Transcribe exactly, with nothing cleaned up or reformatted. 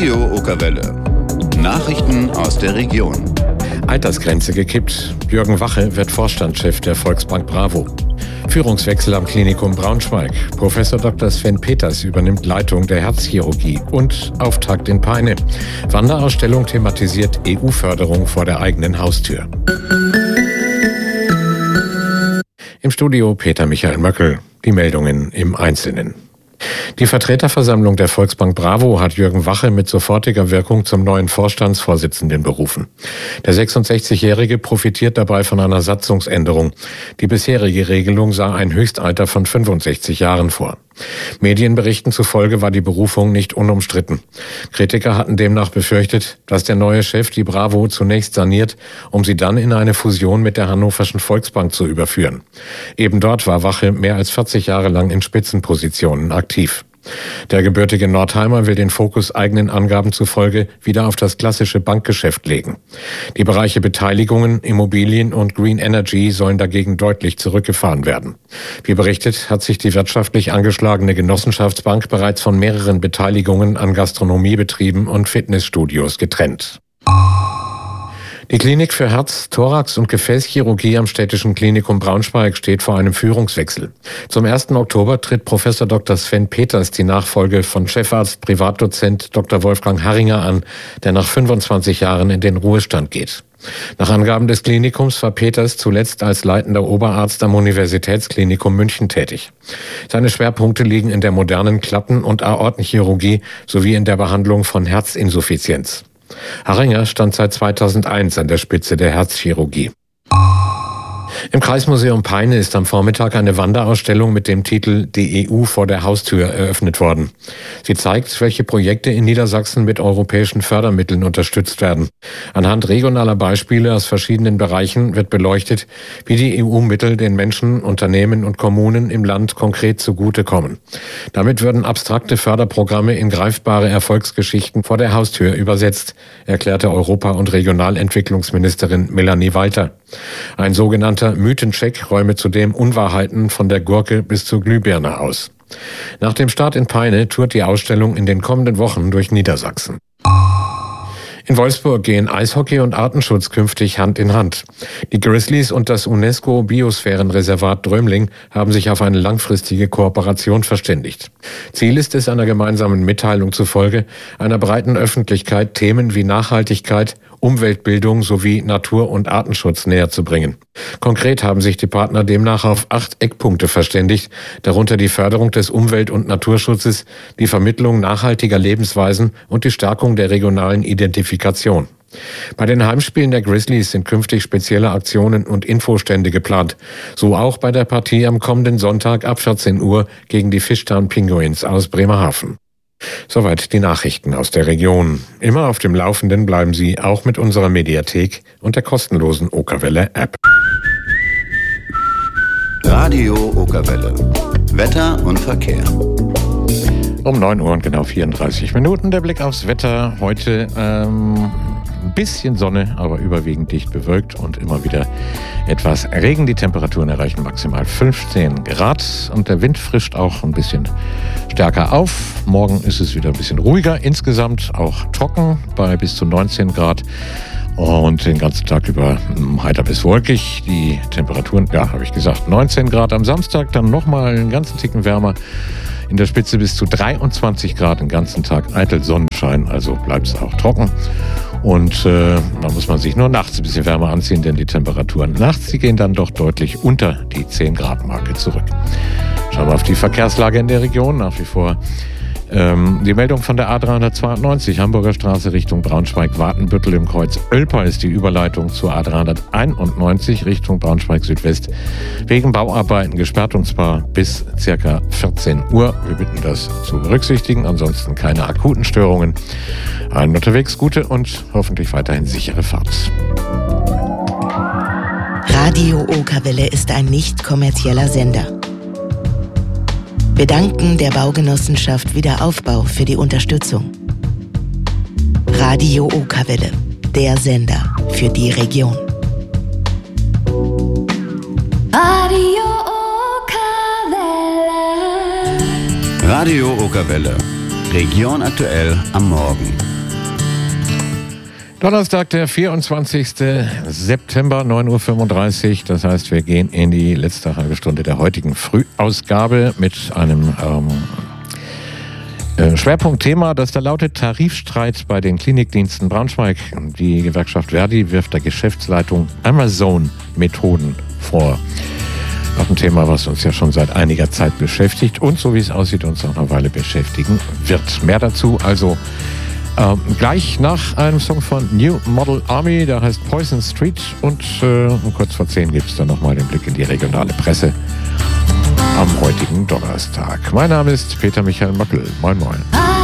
Radio Okerwelle. Nachrichten aus der Region. Altersgrenze gekippt. Jürgen Wache wird Vorstandschef der Volksbank Bravo. Führungswechsel am Klinikum Braunschweig. Professor Doktor Sven Peters übernimmt Leitung der Herzchirurgie. Und Auftakt in Peine. Wanderausstellung thematisiert E U-Förderung vor der eigenen Haustür. Im Studio Peter Michael Möckel. Die Meldungen im Einzelnen. Die Vertreterversammlung der Volksbank Bravo hat Jürgen Wache mit sofortiger Wirkung zum neuen Vorstandsvorsitzenden berufen. Der sechsundsechzigjährige profitiert dabei von einer Satzungsänderung. Die bisherige Regelung sah ein Höchstalter von fünfundsechzig Jahren vor. Medienberichten zufolge war die Berufung nicht unumstritten. Kritiker hatten demnach befürchtet, dass der neue Chef die Bravo zunächst saniert, um sie dann in eine Fusion mit der Hannoverschen Volksbank zu überführen. Eben dort war Wache mehr als vierzig Jahre lang in Spitzenpositionen aktiv. Der gebürtige Nordheimer will den Fokus eigenen Angaben zufolge wieder auf das klassische Bankgeschäft legen. Die Bereiche Beteiligungen, Immobilien und Green Energy sollen dagegen deutlich zurückgefahren werden. Wie berichtet, hat sich die wirtschaftlich angeschlagene Genossenschaftsbank bereits von mehreren Beteiligungen an Gastronomiebetrieben und Fitnessstudios getrennt. Die Klinik für Herz-, Thorax- und Gefäßchirurgie am Städtischen Klinikum Braunschweig steht vor einem Führungswechsel. Zum ersten Oktober tritt Professor Doktor Sven Peters die Nachfolge von Chefarzt Privatdozent Doktor Wolfgang Harringer an, der nach fünfundzwanzig Jahren in den Ruhestand geht. Nach Angaben des Klinikums war Peters zuletzt als leitender Oberarzt am Universitätsklinikum München tätig. Seine Schwerpunkte liegen in der modernen Klappen- und Aortenchirurgie sowie in der Behandlung von Herzinsuffizienz. Harringer stand seit zweitausendeins an der Spitze der Herzchirurgie. Im Kreismuseum Peine ist am Vormittag eine Wanderausstellung mit dem Titel Die E U vor der Haustür eröffnet worden. Sie zeigt, welche Projekte in Niedersachsen mit europäischen Fördermitteln unterstützt werden. Anhand regionaler Beispiele aus verschiedenen Bereichen wird beleuchtet, wie die E U-Mittel den Menschen, Unternehmen und Kommunen im Land konkret zugutekommen. Damit würden abstrakte Förderprogramme in greifbare Erfolgsgeschichten vor der Haustür übersetzt, erklärte Europa- und Regionalentwicklungsministerin Melanie Walter. Ein sogenannter Mythencheck räume zudem Unwahrheiten von der Gurke bis zur Glühbirne aus. Nach dem Start in Peine tourt die Ausstellung in den kommenden Wochen durch Niedersachsen. In Wolfsburg gehen Eishockey und Artenschutz künftig Hand in Hand. Die Grizzlies und das UNESCO-Biosphärenreservat Drömling haben sich auf eine langfristige Kooperation verständigt. Ziel ist es, einer gemeinsamen Mitteilung zufolge, einer breiten Öffentlichkeit Themen wie Nachhaltigkeit, Umweltbildung sowie Natur- und Artenschutz näher zu bringen. Konkret haben sich die Partner demnach auf acht Eckpunkte verständigt, darunter die Förderung des Umwelt- und Naturschutzes, die Vermittlung nachhaltiger Lebensweisen und die Stärkung der regionalen Identifikation. Bei den Heimspielen der Grizzlies sind künftig spezielle Aktionen und Infostände geplant. So auch bei der Partie am kommenden Sonntag ab vierzehn Uhr gegen die Fishtown Penguins aus Bremerhaven. Soweit die Nachrichten aus der Region. Immer auf dem Laufenden bleiben Sie auch mit unserer Mediathek und der kostenlosen Okerwelle-App. Radio Okerwelle. Wetter und Verkehr. Um neun Uhr und genau vierunddreißig Minuten der Blick aufs Wetter. Heute ähm, ein bisschen Sonne, aber überwiegend dicht bewölkt und immer wieder etwas Regen. Die Temperaturen erreichen maximal fünfzehn Grad und der Wind frischt auch ein bisschen stärker auf. Morgen ist es wieder ein bisschen ruhiger. Insgesamt auch trocken bei bis zu neunzehn Grad. Und den ganzen Tag über heiter bis wolkig. Die Temperaturen, ja, habe ich gesagt, neunzehn Grad am Samstag, dann nochmal einen ganzen Ticken wärmer. In der Spitze bis zu dreiundzwanzig Grad den ganzen Tag, eitel Sonnenschein, also bleibt es auch trocken. Und äh, da muss man sich nur nachts ein bisschen wärmer anziehen, denn die Temperaturen nachts, die gehen dann doch deutlich unter die zehn Grad Marke zurück. Schauen wir auf die Verkehrslage in der Region. Nach wie vor ähm, die Meldung von der A dreihundertzweiundneunzig, Hamburger Straße Richtung Braunschweig-Wartenbüttel im Kreuz Oelper ist die Überleitung zur A dreihunderteinundneunzig Richtung Braunschweig-Südwest wegen Bauarbeiten gesperrt und zwar bis ca. vierzehn Uhr. Wir bitten das zu berücksichtigen, ansonsten keine akuten Störungen. Allen unterwegs gute und hoffentlich weiterhin sichere Fahrt. Radio Okerwelle ist ein nicht kommerzieller Sender. Wir danken der Baugenossenschaft Wiederaufbau für die Unterstützung. Radio Okerwelle, der Sender für die Region. Radio Okerwelle. Radio Okerwelle. Region aktuell am Morgen. Donnerstag, der vierundzwanzigste September, neun Uhr fünfunddreißig. Das heißt, wir gehen in die letzte halbe Stunde der heutigen Frühausgabe mit einem ähm, äh, Schwerpunktthema, das da lautet Tarifstreit bei den Klinikdiensten Braunschweig. Die Gewerkschaft Verdi wirft der Geschäftsleitung Amazon-Methoden vor. Auch ein Thema, was uns ja schon seit einiger Zeit beschäftigt und, so wie es aussieht, uns noch eine Weile beschäftigen wird. Mehr dazu also Ähm, gleich nach einem Song von New Model Army, der heißt Poison Street, und äh, um kurz vor zehn gibt es dann nochmal den Blick in die regionale Presse am heutigen Donnerstag. Mein Name ist Peter Michael Möckel. Moin moin.